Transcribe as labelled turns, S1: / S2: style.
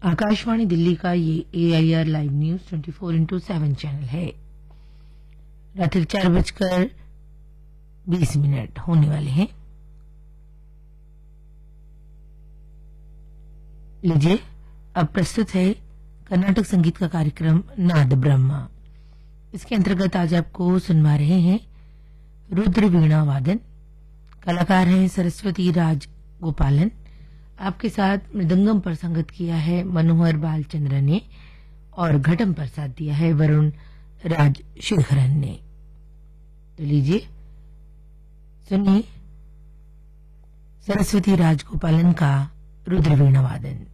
S1: आकाशवाणी दिल्ली का ये AIR live news 24/7 channel है। रात्रि 4:20 होने वाले हैं। लीजिए अब प्रस्तुत है कर्नाटक संगीत का कार्यक्रम नाद ब्रह्मा। इसके अंतर्गत आज आपको सुनवा रहे हैं रुद्र वीणा वादन। कलाकार हैं सरस्वती राज गोपालन। आपके साथ मृदंगम पर संगत किया है मनोहर बालचंद्र ने और घटम पर साथ दिया है वरुण राजशेखरन ने। तो लीजिए सुनिए सरस्वती राजगोपालन का रुद्र वीणा वादन।